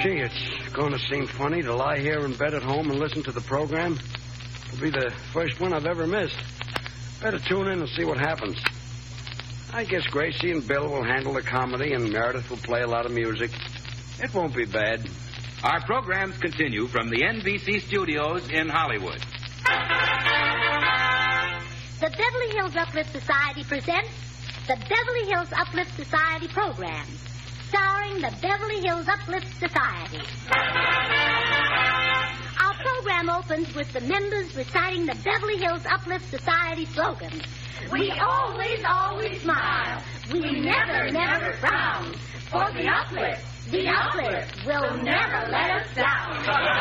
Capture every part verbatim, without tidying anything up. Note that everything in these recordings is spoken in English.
Gee, it's going to seem funny to lie here in bed at home and listen to the program. It'll be the first one I've ever missed. Better tune in and see what happens. I guess Gracie and Bill will handle the comedy and Meredith will play a lot of music. It won't be bad. Our programs continue from the N B C studios in Hollywood. The Beverly Hills Uplift Society presents the Beverly Hills Uplift Society program, starring the Beverly Hills Uplift Society. Our program opens with the members reciting the Beverly Hills Uplift Society slogan. We always, always smile. We never, never frown. For the uplift, the uplift will never let us down.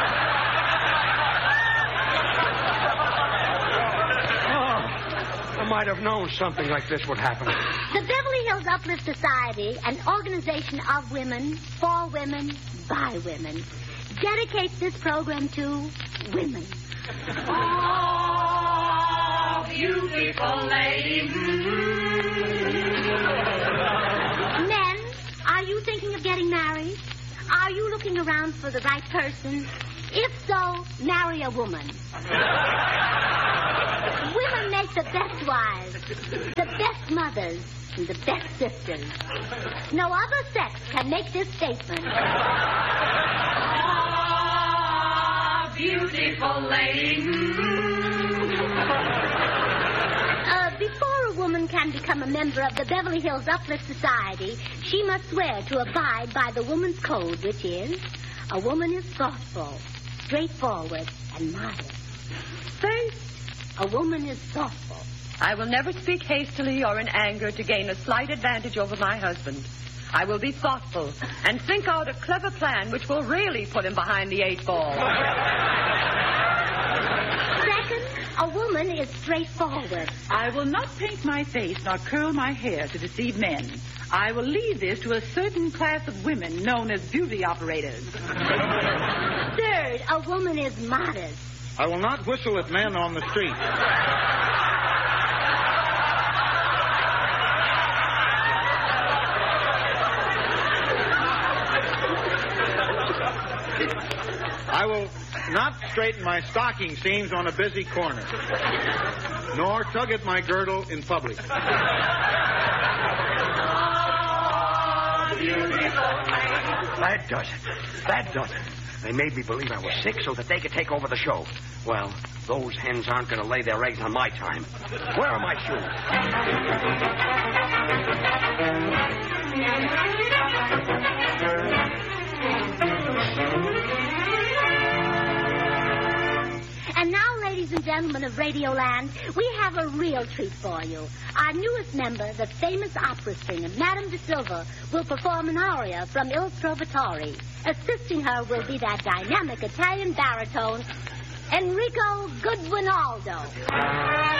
I might have known something like this would happen. The Beverly Hills Uplift Society, an organization of women, for women, by women, dedicates this program to women. Oh, beautiful lady. Men, are you thinking of getting married? Are you looking around for the right person? If so, marry a woman. Women make the best wives, the best mothers, and the best sisters. No other sex can make this statement. Oh, beautiful lady. Uh, before a woman can become a member of the Beverly Hills Uplift Society, she must swear to abide by the woman's code, which is, a woman is thoughtful, straightforward, and modest. First, a woman is thoughtful. I will never speak hastily or in anger to gain a slight advantage over my husband. I will be thoughtful and think out a clever plan which will really put him behind the eight ball. Second, a woman is straightforward. I will not paint my face nor curl my hair to deceive men. I will leave this to a certain class of women known as beauty operators. Third, a woman is modest. I will not whistle at men on the street. I will not straighten my stocking seams on a busy corner, nor tug at my girdle in public. Oh, beautiful lady. That does it. That does it. They made me believe I was sick so that they could take over the show. Well, those hens aren't going to lay their eggs on my time. Where are my shoes? And now, ladies and gentlemen of Radioland, we have a real treat for you. Our newest member, the famous opera singer, Madame de Silva, will perform an aria from Il Trovatore. Assisting her will be that dynamic Italian baritone, Enrico Goodwinaldo.